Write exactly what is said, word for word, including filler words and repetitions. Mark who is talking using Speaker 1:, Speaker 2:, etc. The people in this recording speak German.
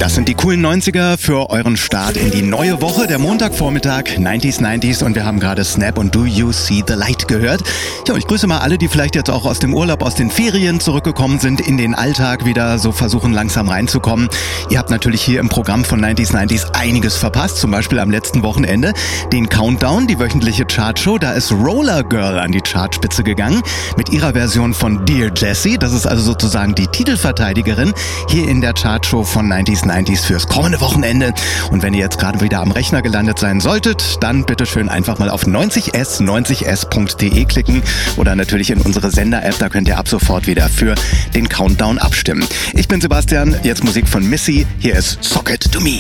Speaker 1: Das sind die coolen neunziger für euren Start in die neue Woche, der Montagvormittag, neunziger neunziger und wir haben gerade Snap und Do You See the Light gehört. Ja, ich grüße mal alle, die vielleicht jetzt auch aus dem Urlaub, aus den Ferien zurückgekommen sind, in den Alltag wieder so versuchen langsam reinzukommen. Ihr habt natürlich hier im Programm von neunziger neunziger einiges verpasst, zum Beispiel am letzten Wochenende den Countdown, die wöchentliche Chartshow. Da ist Roller Girl an die Chartspitze gegangen mit ihrer Version von Dear Jessie. Das ist also sozusagen die Titelverteidigerin hier in der Chartshow von neunziger neunziger fürs kommende Wochenende. Und wenn ihr jetzt gerade wieder am Rechner gelandet sein solltet, dann bitte schön einfach mal auf neunzig s neunzig s punkt de klicken oder natürlich in unsere Sender-App. Da könnt ihr ab sofort wieder für den Countdown abstimmen. Ich bin Sebastian, jetzt Musik von Missy. Hier ist Sock It To Me.